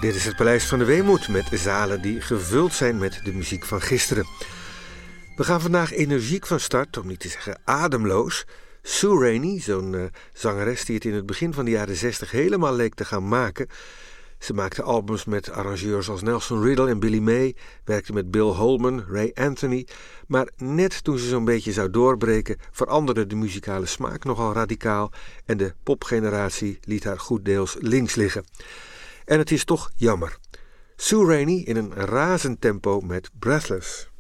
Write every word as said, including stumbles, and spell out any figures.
Dit is het Paleis van de Weemoed met zalen die gevuld zijn met de muziek van gisteren. We gaan vandaag energiek van start, om niet te zeggen ademloos. Sue Rainey, zo'n uh, zangeres die het in het begin van de jaren zestig helemaal leek te gaan maken. Ze maakte albums met arrangeurs als Nelson Riddle en Billy May, werkte met Bill Holman, Ray Anthony. Maar net toen ze zo'n beetje zou doorbreken, veranderde de muzikale smaak nogal radicaal en de popgeneratie liet haar goed deels links liggen. En het is toch jammer. Sue Rainey in een razend tempo met Breathless.